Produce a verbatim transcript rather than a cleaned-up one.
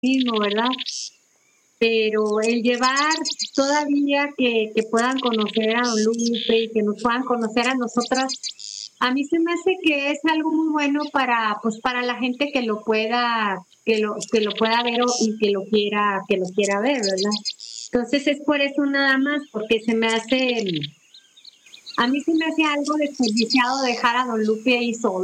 mismo, ¿verdad? Pero el llevar todavía que que puedan conocer a don Lupe y que nos puedan conocer a nosotras, a mí se me hace que es algo muy bueno para, pues, para la gente que lo pueda que lo que lo pueda ver o y que lo quiera que lo quiera ver, ¿verdad? Entonces, es por eso nada más, porque se me hace a mí se me hace algo desperdiciado dejar a don Lupe ahí solo.